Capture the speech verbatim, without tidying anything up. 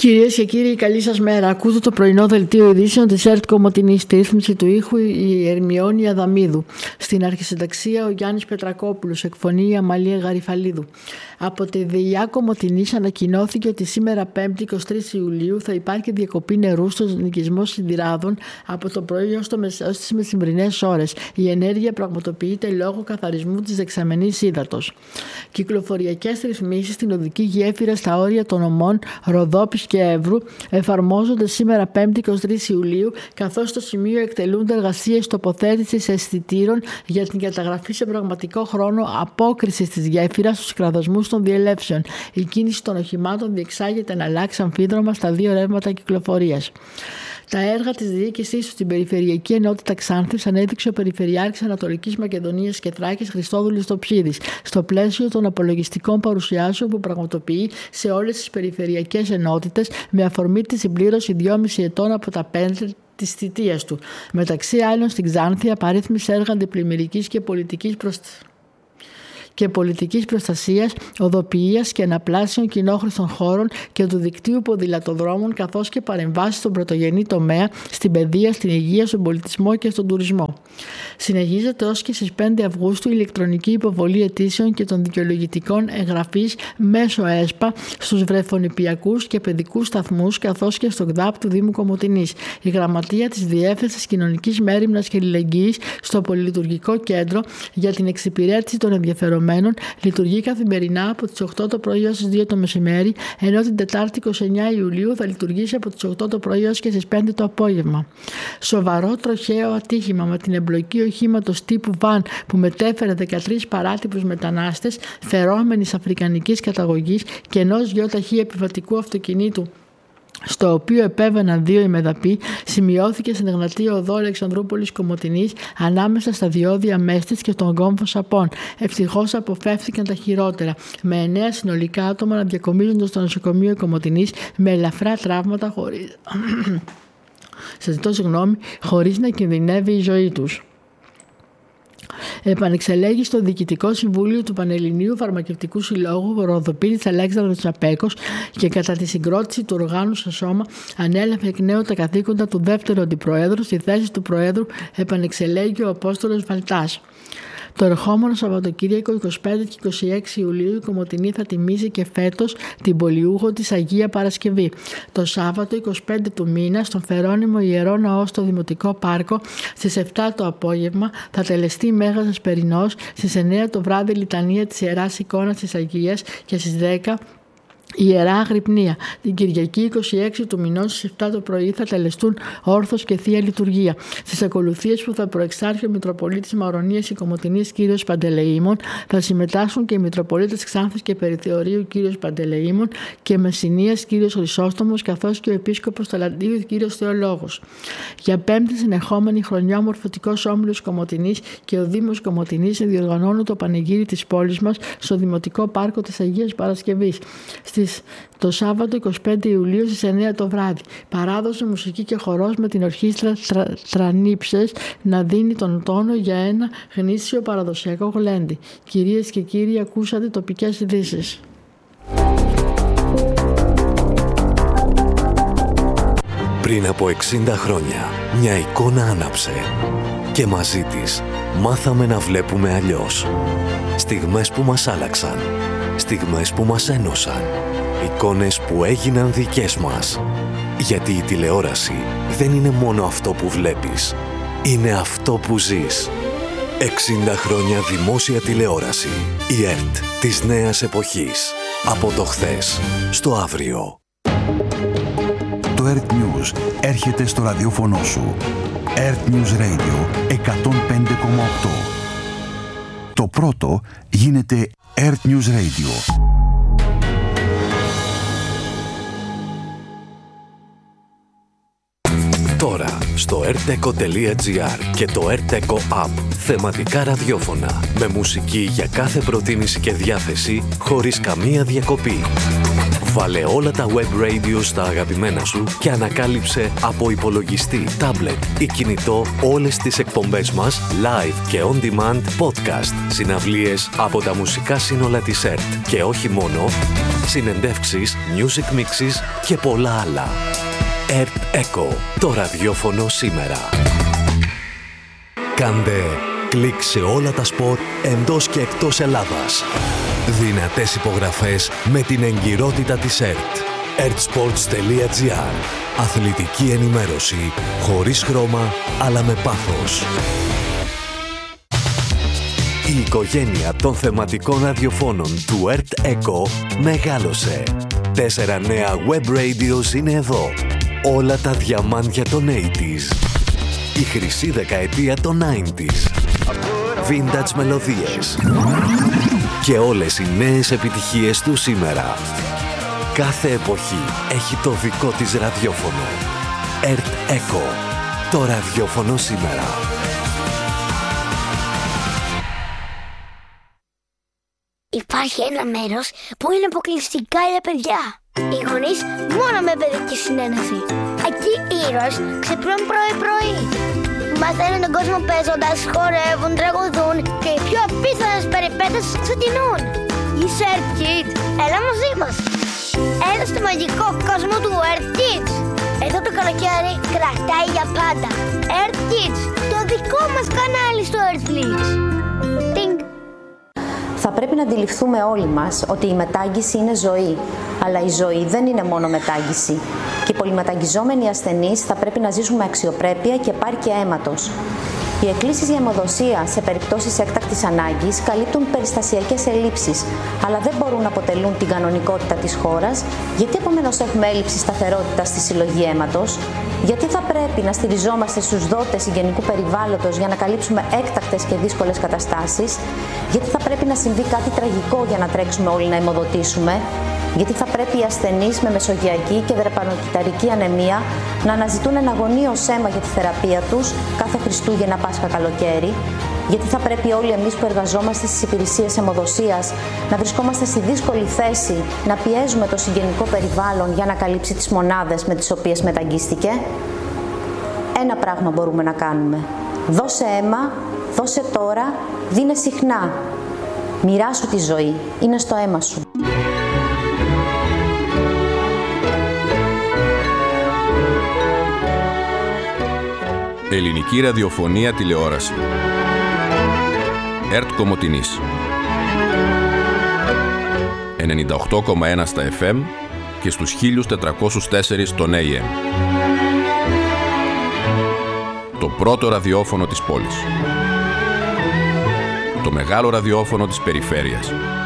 Κυρίες και κύριοι, καλή σας μέρα. Ακούτε το πρωινό δελτίο ειδήσεων της ΕΡΤ Κομοτηνής. Στη ρύθμιση του ήχου η Ερμιόνη Αδαμίδου. Στην αρχισυνταξία ο Γιάννης Πετρακόπουλος. Εκφωνή η Αμαλία Γαριφαλίδου. Από τη ΔΕΙΑ Κομοτηνής ανακοινώθηκε ότι σήμερα Πέμπτη εικοστή τρίτη Ιουλίου θα υπάρχει διακοπή νερού στο νοικισμό Συντηράδων από το πρωί ως τις μεσημβρινές ώρες. Η ενέργεια πραγματοποιείται λόγω καθαρισμού της δεξαμενής ύδατος. Κυκλοφοριακές ρυθμίσεις στην οδική γέφυρα στα όρια των ομών Ροδόπης και Εύρου εφαρμόζονται σήμερα Πέμπτη εικοστή τρίτη Ιουλίου, καθώς στο σημείο εκτελούνται εργασίες τοποθέτησης αισθητήρων για την καταγραφή σε πραγματικό χρόνο απόκρισης της γέφυρας στους κραδασμούς των διελεύσεων. Η κίνηση των οχημάτων διεξάγεται εναλλάξ αμφίδρομα στα δύο ρεύματα κυκλοφορίας. Τα έργα της διοίκησής του στην Περιφερειακή Ενότητα Ξάνθης ανέδειξε ο Περιφερειάρχης Ανατολικής Μακεδονίας και Θράκης Χριστόδουλος Τοψίδης, στο πλαίσιο των απολογιστικών παρουσιάσεων που πραγματοποιεί σε όλες τις περιφερειακές ενότητες με αφορμή τη συμπλήρωση δυόμισι ετών από τα πέντε της θητείας του. Μεταξύ άλλων, στην Ξάνθη απαρίθμησε έργα αντιπλημμυρικής και πολιτικής προστασίας. και πολιτικής προστασίας, οδοποιίας και αναπλάσεων κοινόχρηστων χώρων και του δικτύου ποδηλατοδρόμων, καθώς και παρεμβάσεις στον πρωτογενή τομέα, στην παιδεία, στην υγεία, στον πολιτισμό και στον τουρισμό. Συνεχίζεται ως και στις πέντε Αυγούστου η ηλεκτρονική υποβολή αιτήσεων και των δικαιολογητικών εγγραφής μέσω ΕΣΠΑ στους βρεφονηπιακούς και παιδικούς σταθμούς, καθώς και στο ΚΔΑΠ του Δήμου Κομοτηνής. Η Γραμματεία της Διεύθυνσης Κοινωνικής Μέριμνας και Αλληλεγγύης στο Πολυλειτουργικό Κέντρο για την εξυπηρέτηση των ενδιαφερομένων λειτουργεί καθημερινά από τις οκτώ το πρωί ως τις δύο το μεσημέρι, ενώ την Τετάρτη εικοστή ενάτη Ιουλίου θα λειτουργήσει από τις οκτώ το πρωί ως και στις πέντε το απόγευμα. Σοβαρό τροχαίο ατύχημα με την εμπλοκή οχήματος τύπου βαν που μετέφερε δεκατρείς παράτυπους μετανάστες φερόμενης αφρικανικής καταγωγής και ενός γεωταχή επιβατικού αυτοκινήτου, στο οποίο επέβαιναν δύο ημεδαποί, σημειώθηκε στην Εγνατία Οδό Αλεξανδρούπολης Κομοτηνής ανάμεσα στα διόδια Μέστης και τον κόμβο Σαπών. Ευτυχώς αποφεύθηκαν τα χειρότερα, με εννέα συνολικά άτομα να διακομίζονται στο νοσοκομείο Κομοτηνής με ελαφρά τραύματα χωρίς, Σας ζητώ συγγνώμη, χωρίς να κινδυνεύει η ζωή τους. Επανεξελέγει στο Διοικητικό Συμβούλιο του Πανελληνίου Φαρμακευτικού Συλλόγου Ροδοπίτης Αλέξανδρος Τσαπέκος και κατά τη συγκρότηση του οργάνου στο σώμα ανέλαβε εκ νέου τα καθήκοντα του δεύτερου αντιπροέδρου. Στη θέση του Προέδρου επανεξελέγει ο Απόστολος Βαλτάς. Το ερχόμενο Σαββατοκύριακο εικοστή πέμπτη και εικοστή έκτη Ιουλίου η Κομοτηνή θα τιμήσει και φέτος την πολιούχο της Αγία Παρασκευή. Το Σάββατο εικοστή πέμπτη του μήνα στον Φερόνιμο Ιερό Ναό στο Δημοτικό Πάρκο στις επτά το απόγευμα θα τελεστεί Μέγας Ασπερινός, στις εννέα το βράδυ Λιτανία της Ιεράς Εικόνας της Αγίας και στις δέκα η Ιερά Αγρυπνία. Την Κυριακή εικοστή έκτη του μηνός στις επτά το πρωί θα τελεστούν όρθος και Θεία Λειτουργία. Στις ακολουθίες που θα προεξάρχει ο Μητροπολίτης Μαυρονίας και Κομοτηνής κ. Παντελεήμων θα συμμετάσχουν και οι Μητροπολίτες Ξάνθης και Περιθεωρίου κ. Παντελεήμων και Μεσσηνίας κ. Χρυσόστομος, καθώς και ο Επίσκοπος Ταλαντίου κ. Θεολόγος. Για πέμπτη συνεχόμενη χρονιά ο Μορφωτικός Όμιλος Κομοτηνής και ο Δήμος Κομοτηνής διοργανώνουν το πανηγύρι της πόλης μας στο Δημοτικό Πάρκο της Αγίας Παρασκευής. Το Σάββατο εικοστή πέμπτη Ιουλίου στις εννέα το βράδυ. Παράδοση, μουσική και χορός με την ορχήστρα τρα, Τρανίψες να δίνει τον τόνο για ένα γνήσιο παραδοσιακό γλέντι. Κυρίες και κύριοι, ακούσατε τοπικές ειδήσεις. Πριν από εξήντα χρόνια, μια εικόνα άναψε και μαζί της μάθαμε να βλέπουμε αλλιώς. Στιγμές που μας άλλαξαν. Στιγμές που μας ένωσαν. Εικόνες που έγιναν δικές μας. Γιατί η τηλεόραση δεν είναι μόνο αυτό που βλέπεις. Είναι αυτό που ζεις. εξήντα χρόνια δημόσια τηλεόραση. Η ΕΡΤ της νέας εποχής. Από το χθες στο αύριο. Το ΕΡΤ News έρχεται στο ραδιόφωνο σου. ΕΡΤ News Radio εκατόν πέντε κόμμα οκτώ. Το πρώτο γίνεται ΕΡΤ News Radio. Τώρα στο ερτεκο τελεία τζι άρ και το ερτεκο App θεματικά ραδιόφωνα με μουσική για κάθε προτίμηση και διάθεση χωρίς καμία διακοπή. Βάλε όλα τα web radio στα αγαπημένα σου και ανακάλυψε από υπολογιστή, τάμπλετ ή κινητό όλες τις εκπομπές μας live και on demand podcast, συναυλίες από τα μουσικά σύνολα της ΕΡΤ και όχι μόνο, συνεντεύξεις, music mixes και πολλά άλλα. ΕΡΤ Echo, το ραδιόφωνο σήμερα. Κάντε κλικ σε όλα τα σπορ εντός και εκτός Ελλάδας. Δυνατές υπογραφές με την εγκυρότητα της ΕΡΤ. ertsports.gr. Αθλητική ενημέρωση χωρίς χρώμα αλλά με πάθος. Η οικογένεια των θεματικών ραδιοφώνων του ΕΡΤ Echo μεγάλωσε. Τέσσερα νέα web radios είναι εδώ. Όλα τα διαμάντια των ογδόντα. Η χρυσή δεκαετία των ενενήντα. Vintage μελωδίες. Και όλες οι νέες επιτυχίες του σήμερα. Κάθε εποχή έχει το δικό της ραδιόφωνο. ΕΡΤ Echo. Το ραδιόφωνο σήμερα. Υπάρχει ένα μέρος που είναι αποκλειστικά για παιδιά. Οι γονείς μόνο με παιδική συνένεση. Εκεί οι ήρωες ξυπνούν πρωί-πρωί. Μαθαίνουν τον κόσμο παίζοντας, χορεύουν, τραγουδούν και οι πιο απίθανες περιπέτειες ξεκινούν. Είσαι Earth Kids, έλα μαζί μας. Έλα στο μαγικό κόσμο του Earth Kids. Εδώ το καλοκαίρι κρατάει για πάντα. Earth Kids, το δικό μας κανάλι στο Earthflix. Τινγκ. Θα πρέπει να αντιληφθούμε όλοι μας ότι η μετάγγιση είναι ζωή, αλλά η ζωή δεν είναι μόνο μετάγγιση. Και οι πολυμεταγγιζόμενοι ασθενείς θα πρέπει να ζήσουν με αξιοπρέπεια και επάρκεια αίματος. Οι εκκλήσεις για αιμοδοσία σε περιπτώσεις έκτακτης ανάγκης καλύπτουν περιστασιακές ελλείψεις, αλλά δεν μπορούν να αποτελούν την κανονικότητα της χώρας. Γιατί επομένως έχουμε έλλειψη σταθερότητας στη συλλογή αίματος? Γιατί θα πρέπει να στηριζόμαστε στους δότες συγγενικού περιβάλλοντος για να καλύψουμε έκτακτες και δύσκολες καταστάσεις? Γιατί θα πρέπει να συμβεί κάτι τραγικό για να τρέξουμε όλοι να αιμοδοτήσουμε? Γιατί θα πρέπει οι ασθενείς με μεσογειακή και δρεπανοκυταρική ανεμία να αναζητούν ένα αγωνίως αίμα για τη θεραπεία τους κάθε Χριστούγεννα, Πάσχα, καλοκαίρι? Γιατί θα πρέπει όλοι εμείς που εργαζόμαστε στις υπηρεσίες αιμοδοσίας να βρισκόμαστε στη δύσκολη θέση να πιέζουμε το συγγενικό περιβάλλον για να καλύψει τις μονάδες με τις οποίες μεταγγίστηκε? Ένα πράγμα μπορούμε να κάνουμε. Δώσε αίμα, δώσε τώρα, δίνε συχνά. Μοιράσου τη ζωή, είναι στο αίμα σου. Ελληνική ραδιοφωνία τηλεόραση. ΕΡΤ Κομοτηνής. ενενήντα οκτώ κόμμα ένα στα εφ εμ και στους χίλια τετρακόσιους τέσσερα στον έι εμ. Το πρώτο ραδιόφωνο της πόλης. Το μεγάλο ραδιόφωνο της περιφέρειας.